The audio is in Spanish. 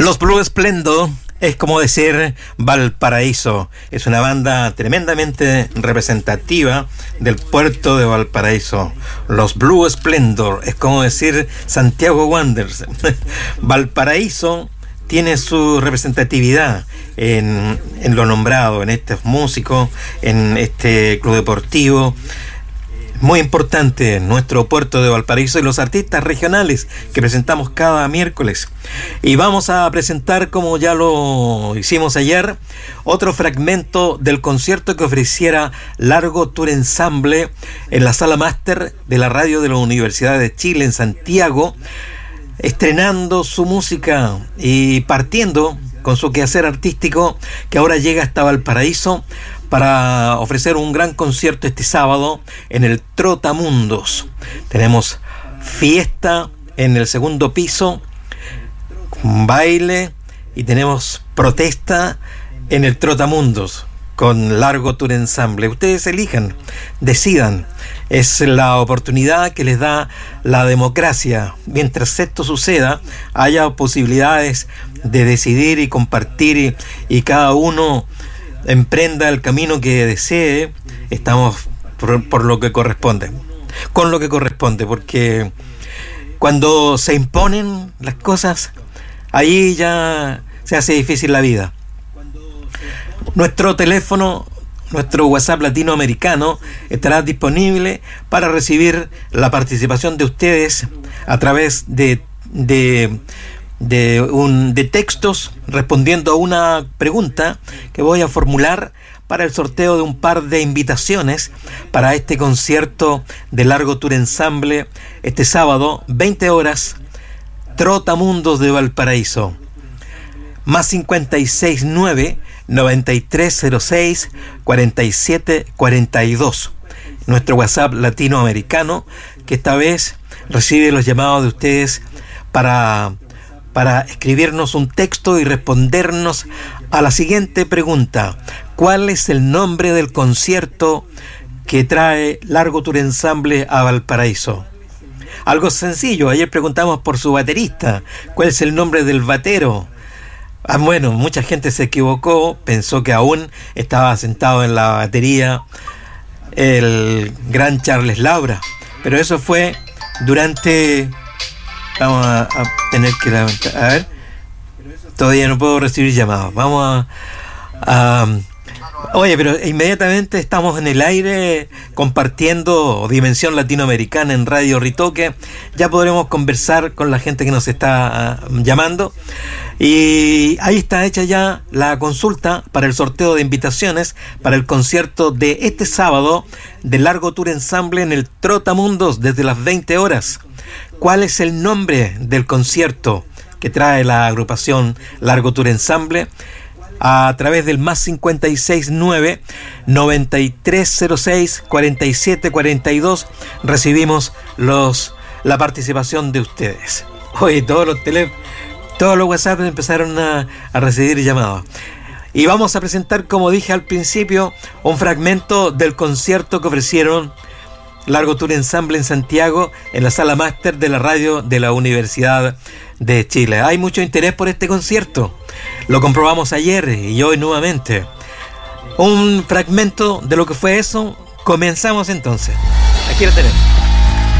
Los Blue Splendor es como decir Valparaíso. Es una banda tremendamente representativa del puerto de Valparaíso. Los Blue Splendor es como decir Santiago Wanderers. Valparaíso tiene su representatividad en lo nombrado, en estos músicos, en este club deportivo. Muy importante nuestro puerto de Valparaíso y los artistas regionales que presentamos cada miércoles. Y vamos a presentar, como ya lo hicimos ayer, otro fragmento del concierto que ofreciera Largo Tour Ensemble en la Sala Máster de la Radio de la Universidad de Chile en Santiago, estrenando su música y partiendo con su quehacer artístico, que ahora llega hasta Valparaíso para ofrecer un gran concierto este sábado en el Trotamundos. Tenemos fiesta en el segundo piso, baile, y tenemos protesta en el Trotamundos con Largo Tour Ensemble. Ustedes elijan, decidan. Es la oportunidad que les da la democracia. Mientras esto suceda, haya posibilidades de decidir y compartir, y cada uno emprenda el camino que desee. Estamos por lo que corresponde, con lo que corresponde, porque cuando se imponen las cosas, ahí ya se hace difícil la vida. Nuestro teléfono, nuestro WhatsApp latinoamericano, estará disponible para recibir la participación de ustedes a través de textos, respondiendo a una pregunta que voy a formular para el sorteo de un par de invitaciones para este concierto de Largo Tour Ensemble este sábado, 20 horas, Trotamundos de Valparaíso. Más 569 9306 4742. Nuestro WhatsApp latinoamericano, que esta vez recibe los llamados de ustedes para escribirnos un texto y respondernos a la siguiente pregunta: ¿cuál es el nombre del concierto que trae Largo Tour Ensemble a Valparaíso? Algo sencillo. Ayer preguntamos por su baterista. ¿Cuál es el nombre del batero? Bueno, mucha gente se equivocó, pensó que aún estaba sentado en la batería el gran Charles Laura, pero eso fue durante... Vamos a tener que levantar. A ver, todavía no puedo recibir llamados. Vamos a oye, pero inmediatamente estamos en el aire compartiendo Dimensión Latinoamericana en Radio Ritoque. Ya podremos conversar con la gente que nos está llamando. Y ahí está hecha ya la consulta para el sorteo de invitaciones para el concierto de este sábado de Largo Tour Ensemble en el Trotamundos desde las 20 horas. ¿Cuál es el nombre del concierto que trae la agrupación Largo Tour Ensemble? A través del más 569 9306 4742 recibimos la participación de ustedes. Oye, todos los WhatsApp empezaron a recibir llamados. Y vamos a presentar, como dije al principio, un fragmento del concierto que ofrecieron Largo Tour Ensemble en Santiago, en la Sala Máster de la Radio de la Universidad de Chile. Hay mucho interés por este concierto. Lo comprobamos ayer y hoy nuevamente. Un fragmento de lo que fue eso. Comenzamos entonces. Aquí lo tenemos.